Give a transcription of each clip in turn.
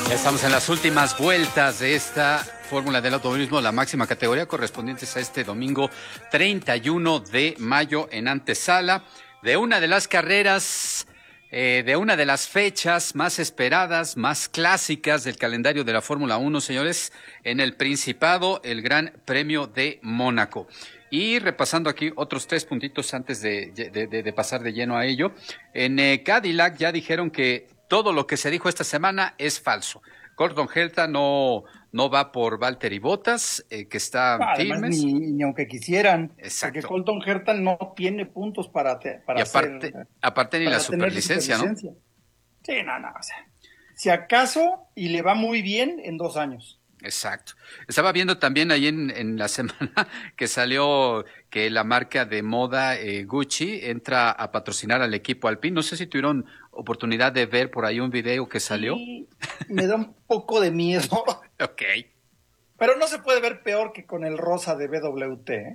Ya estamos en las últimas vueltas de esta Fórmula del Automovilismo, la máxima categoría, correspondientes a este domingo 31 de mayo en antesala de una de las carreras, de una de las fechas más esperadas, más clásicas del calendario de la Fórmula 1, señores, en el Principado, el Gran Premio de Mónaco. Y repasando aquí otros 3 puntitos antes de pasar de lleno a ello. En Cadillac ya dijeron que todo lo que se dijo esta semana es falso. Gordon Herta no va por Valtteri Bottas, que está Además, firmes. ni aunque quisieran. Exacto. Porque Colton Herta no tiene puntos para y aparte ni la superlicencia, ¿no? Sí, no, o sea, si acaso, y le va muy bien en 2 años. Exacto. Estaba viendo también ahí en la semana que salió que la marca de moda Gucci entra a patrocinar al equipo Alpine. No sé si tuvieron oportunidad de ver por ahí un video que salió. Sí, me da un poco de miedo. Ok. Pero no se puede ver peor que con el rosa de BWT, ¿eh?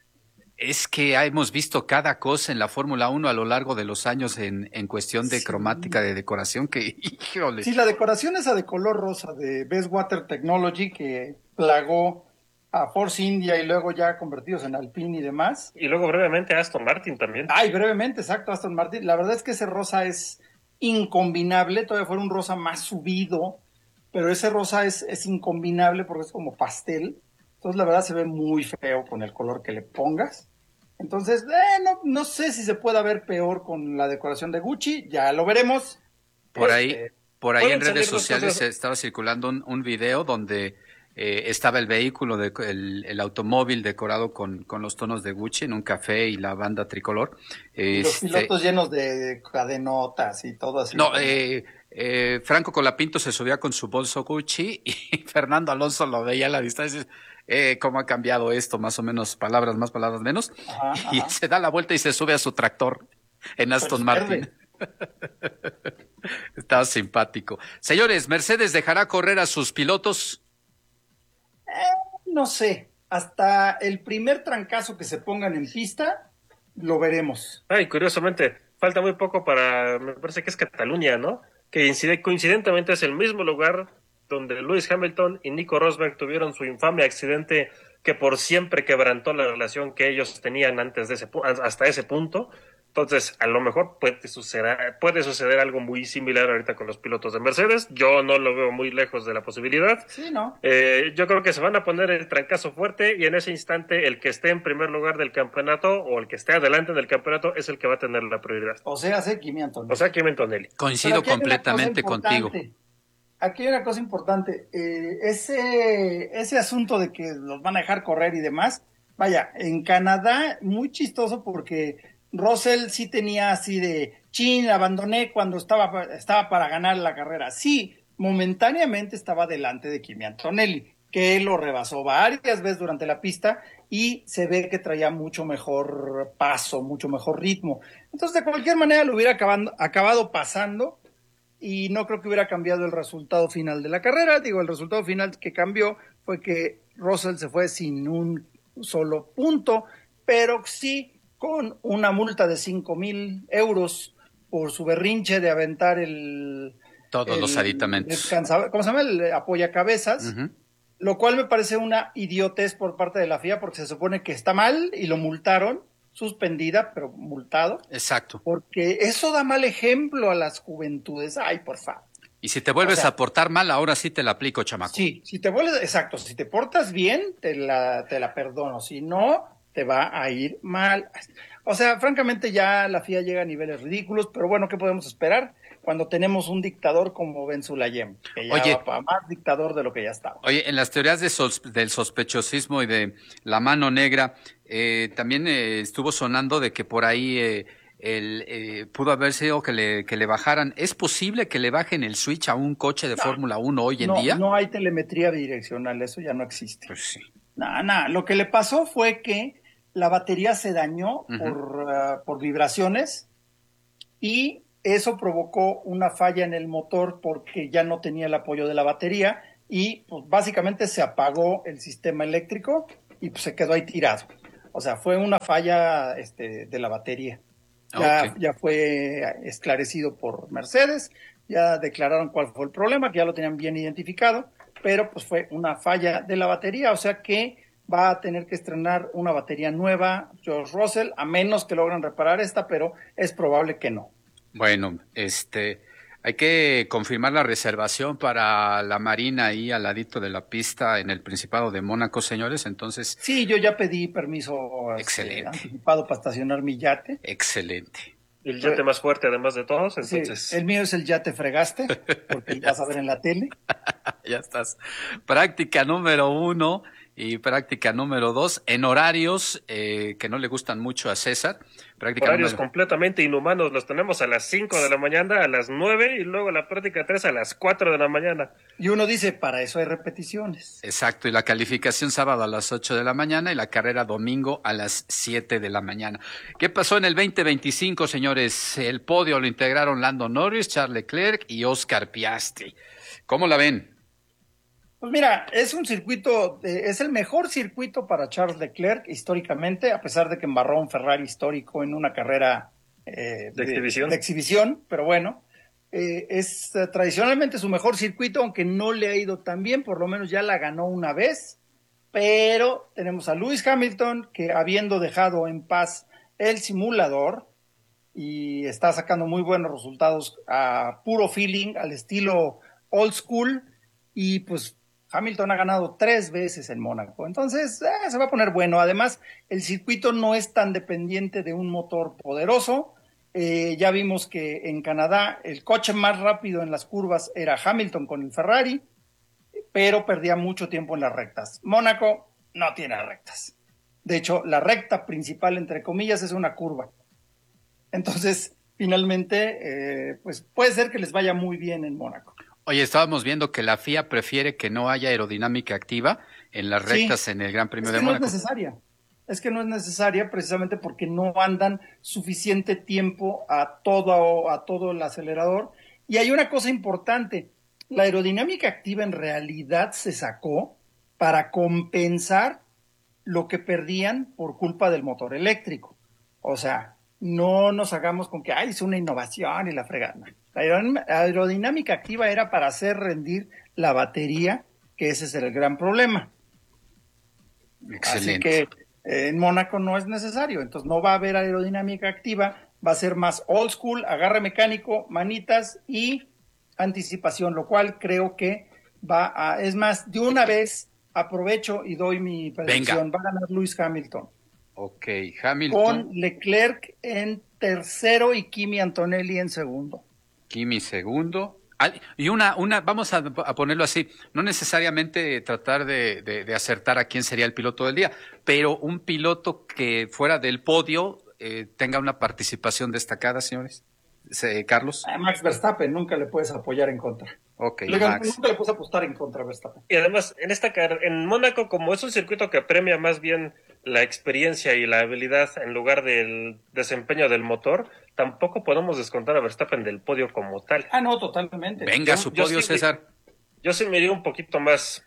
Es que hemos visto cada cosa en la Fórmula 1 a lo largo de los años en cuestión de cromática, de decoración, que, híjole. Sí, la decoración esa de color rosa de Best Water Technology que plagó a Force India y luego ya convertidos en Alpine y demás. Y luego brevemente Aston Martin también. Ay, brevemente, exacto, Aston Martin. La verdad es que ese rosa es incombinable, todavía fuera un rosa más subido, pero ese rosa es incombinable porque es como pastel. Entonces la verdad se ve muy feo con el color que le pongas. Entonces, no sé si se pueda ver peor con la decoración de Gucci, ya lo veremos. Por ahí en redes sociales estaba circulando un video donde estaba el vehículo, el automóvil decorado con los tonos de Gucci en un café y la banda tricolor. Los pilotos llenos de cadenotas y todo así. No, Franco Colapinto se subía con su bolso Gucci y Fernando Alonso lo veía a la distancia. ¿Cómo ha cambiado esto? Más o menos, palabras más, palabras menos. Ajá. Y se da la vuelta y se sube a su tractor en Aston Martin. Estaba simpático. Señores, ¿Mercedes dejará correr a sus pilotos? No sé. Hasta el primer trancazo que se pongan en pista, lo veremos. Ay, curiosamente, falta muy poco me parece que es Cataluña, ¿no? Que coincidentemente es el mismo lugar donde Lewis Hamilton y Nico Rosberg tuvieron su infame accidente que por siempre quebrantó la relación que ellos tenían hasta ese punto. Entonces, a lo mejor puede suceder algo muy similar ahorita con los pilotos de Mercedes. Yo no lo veo muy lejos de la posibilidad. Sí, ¿no? Yo creo que se van a poner el trancazo fuerte y en ese instante el que esté en primer lugar del campeonato o el que esté adelante del campeonato es el que va a tener la prioridad. O sea, Kimi Antonelli. Coincido completamente contigo. Aquí hay una cosa importante. Ese asunto de que los van a dejar correr y demás, vaya, en Canadá, muy chistoso porque Russell sí tenía así de, abandoné cuando estaba para ganar la carrera. Sí, momentáneamente estaba delante de Kimi Antonelli, que él lo rebasó varias veces durante la pista y se ve que traía mucho mejor paso, mucho mejor ritmo. Entonces, de cualquier manera, lo hubiera acabado pasando y no creo que hubiera cambiado el resultado final de la carrera. Digo, el resultado final que cambió fue que Russell se fue sin un solo punto, pero sí con una multa de 5,000 euros por su berrinche de aventar los aditamentos. ¿Cómo se llama? El apoyacabezas. Uh-huh. Lo cual me parece una idiotez por parte de la FIA porque se supone que está mal y lo multaron, suspendida, pero multado. Exacto. Porque eso da mal ejemplo a las juventudes. Ay, por favor. Y si te vuelves a portar mal, ahora sí te la aplico, chamaco. Sí, si te portas bien, te la perdono. Si no, te va a ir mal. O sea, francamente ya la FIA llega a niveles ridículos, pero bueno, ¿qué podemos esperar cuando tenemos un dictador como Ben Sulayem? Que ya va para más dictador de lo que ya estaba. Oye, en las teorías del sospechosismo y de la mano negra, también estuvo sonando de que por ahí pudo haber sido que le bajaran. ¿Es posible que le bajen el switch a un coche de Fórmula 1 hoy en día? No hay telemetría bidireccional, eso ya no existe. Pues sí. Lo que le pasó fue que la batería se dañó por vibraciones y eso provocó una falla en el motor porque ya no tenía el apoyo de la batería y pues básicamente se apagó el sistema eléctrico y pues se quedó ahí tirado. O sea, fue una falla de la batería. Ya fue esclarecido por Mercedes ya declararon cuál fue el problema, que ya lo tenían bien identificado, pero pues fue una falla de la batería, o sea que va a tener que estrenar una batería nueva George Russell, a menos que logren reparar esta, pero es probable que no. Bueno, hay que confirmar la reservación para la Marina ahí al ladito de la pista en el Principado de Mónaco, señores. Entonces, Sí, yo ya pedí permiso excelente, anticipado para estacionar mi yate. excelente. El yate más fuerte además de todos, Sí, entonces... el mío es el yate fregaste, porque lo vas a ver en la tele. Ya estás. Práctica número 1 y práctica número 2 en horarios que no le gustan mucho a César. Horarios completamente inhumanos, los tenemos a las 5 de la mañana, a las 9 y luego la práctica 3 a las 4 de la mañana. Y uno dice, para eso hay repeticiones. Exacto, y la calificación sábado a las 8 de la mañana y la carrera domingo a las 7 de la mañana. ¿Qué pasó en el 2025, señores? El podio lo integraron Lando Norris, Charles Leclerc y Oscar Piastri. ¿Cómo la ven? Pues mira, es un circuito, es el mejor circuito para Charles Leclerc históricamente, a pesar de que embarró un Ferrari histórico en una carrera de exhibición, pero bueno, es tradicionalmente su mejor circuito, aunque no le ha ido tan bien, por lo menos ya la ganó una vez, pero tenemos a Lewis Hamilton, que habiendo dejado en paz el simulador y está sacando muy buenos resultados a puro feeling, al estilo old school, y pues Hamilton ha ganado 3 veces en Mónaco, entonces se va a poner bueno. Además, el circuito no es tan dependiente de un motor poderoso. Ya vimos que en Canadá el coche más rápido en las curvas era Hamilton con el Ferrari, pero perdía mucho tiempo en las rectas. Mónaco no tiene rectas. De hecho, la recta principal, entre comillas, es una curva. Entonces, finalmente, pues puede ser que les vaya muy bien en Mónaco. Oye, estábamos viendo que la FIA prefiere que no haya aerodinámica activa en las rectas en el Gran Premio de Mónaco. No es necesaria. Es que no es necesaria precisamente porque no andan suficiente tiempo a todo el acelerador. Y hay una cosa importante, la aerodinámica activa en realidad se sacó para compensar lo que perdían por culpa del motor eléctrico. O sea, no nos hagamos con que es una innovación y la fregada. La aerodinámica activa era para hacer rendir la batería, que ese es el gran problema. Excelente. Así que en Mónaco no es necesario, entonces no va a haber aerodinámica activa, va a ser más old school, agarre mecánico, manitas y anticipación, lo cual creo que es más, de una vez aprovecho y doy mi predicción. Va a ganar Lewis Hamilton. Ok, Hamilton. Con Leclerc en tercero y Kimi Antonelli en segundo. Kimi segundo. Y vamos a ponerlo así, no necesariamente tratar de acertar a quién sería el piloto del día, pero un piloto que fuera del podio tenga una participación destacada, señores. Carlos. A Max Verstappen, nunca le puedes apoyar en contra. Ok, Max. Nunca le puedes apostar en contra a Verstappen. Y además, en Mónaco, como es un circuito que premia más bien la experiencia y la habilidad en lugar del desempeño del motor, tampoco podemos descontar a Verstappen del podio como tal. No, totalmente. Venga, su podio, César. Yo sí me iría un poquito más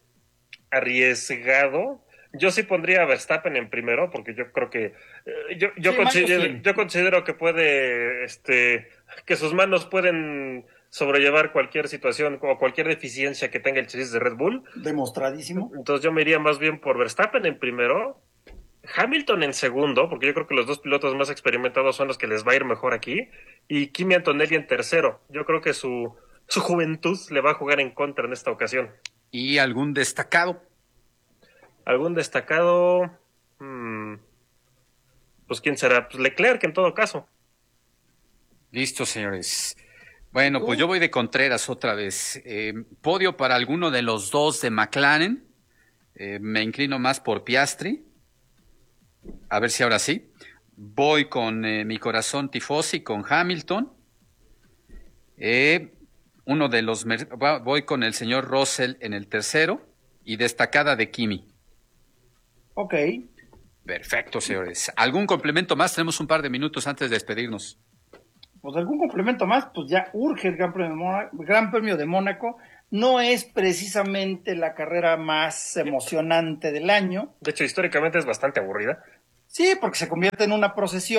arriesgado. Yo sí pondría a Verstappen en primero, porque yo creo que yo considero que puede, que sus manos pueden sobrellevar cualquier situación o cualquier deficiencia que tenga el chasis de Red Bull. Demostradísimo. Entonces yo me iría más bien por Verstappen en primero, Hamilton en segundo, porque yo creo que los dos pilotos más experimentados son los que les va a ir mejor aquí, y Kimi Antonelli en tercero. Yo creo que su juventud le va a jugar en contra en esta ocasión. ¿Y algún destacado? ¿Algún destacado? Pues ¿quién será? Pues Leclerc en todo caso. Listo, señores. Bueno, pues yo voy de Contreras otra vez. Podio para alguno de los dos de McLaren. Me inclino más por Piastri. A ver si ahora sí. Voy con mi corazón tifosi, con Hamilton. Voy con el señor Russell en el tercero. Y destacada de Kimi. Ok. Perfecto, señores. ¿Algún complemento más? Tenemos un par de minutos antes de despedirnos. Pues algún complemento más, pues ya urge el Gran Premio de Mónaco. No es precisamente la carrera más emocionante del año. De hecho, históricamente es bastante aburrida. Sí, porque se convierte en una procesión,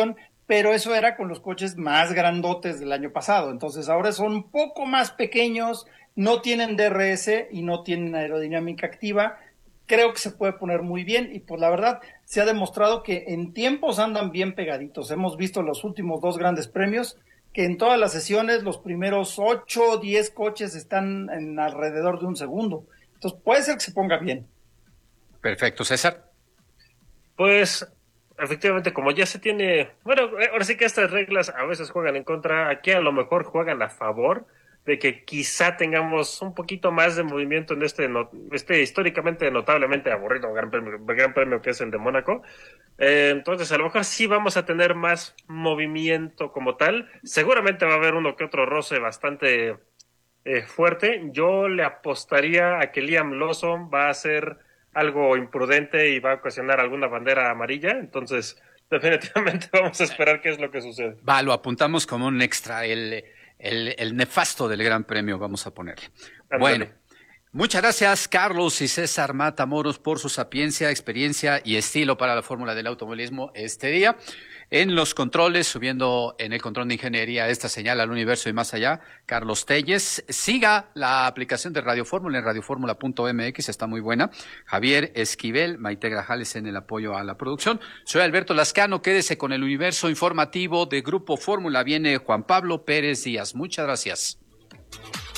pero eso era con los coches más grandotes del año pasado. Entonces ahora son un poco más pequeños, no tienen DRS y no tienen aerodinámica activa. Creo que se puede poner muy bien y pues la verdad se ha demostrado que en tiempos andan bien pegaditos. Hemos visto los últimos 2 grandes premios que en todas las sesiones los primeros 8 o 10 coches están en alrededor de un segundo. Entonces puede ser que se ponga bien. Perfecto, César. Pues efectivamente, como ya se tiene, bueno, ahora sí que estas reglas a veces juegan en contra, aquí a lo mejor juegan a favor de que quizá tengamos un poquito más de movimiento en este históricamente notablemente aburrido gran premio que es el de Mónaco. Entonces a lo mejor sí vamos a tener más movimiento como tal. Seguramente va a haber uno que otro roce bastante fuerte. Yo le apostaría a que Liam Lawson va a hacer algo imprudente y va a ocasionar alguna bandera amarilla. Entonces definitivamente vamos a esperar qué es lo que sucede. Va, lo apuntamos como un extra, el nefasto del Gran Premio, vamos a ponerle. Andale. Bueno, muchas gracias Carlos y César Matamoros por su sapiencia, experiencia y estilo para la fórmula del automovilismo este día. En los controles, subiendo en el control de ingeniería esta señal al universo y más allá, Carlos Telles. Siga la aplicación de Radio Fórmula en radioformula.mx, está muy buena. Javier Esquivel, Maite Grajales en el apoyo a la producción. Soy Alberto Lascano, quédese con el universo informativo de Grupo Fórmula. Viene Juan Pablo Pérez Díaz. Muchas gracias.